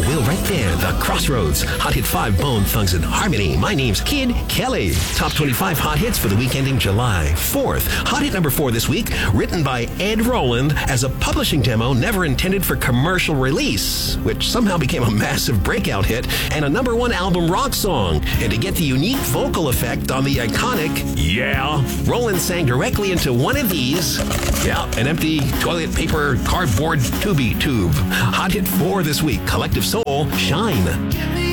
wheel right there. The Crossroads. Hot Hit 5, Bone Thugs and Harmony. My name's Kid Kelly. Top 25 hot hits for the week ending July 4th. Hot hit number 4 this week, written by Ed Roland as a publishing demo never intended for commercial release, which somehow became a massive breakout hit and a number 1 album rock song. And to get the unique vocal effect on the iconic "Yeah," Roland sang directly into one of these. Yeah, an empty toilet paper cardboard tubby tube. Hot hit 4 this week, Collective Soul, Shine.